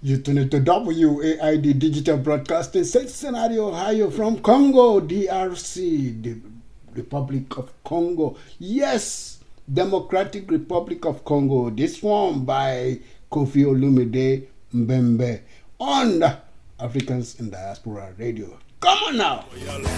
You tune into WAID Digital Broadcasting, Cincinnati, Ohio, from Congo, DRC, the Republic of Congo. Yes, Democratic Republic of Congo. This one by Kofi Olumide Mbembe on Africans in Diaspora Radio. Come on now.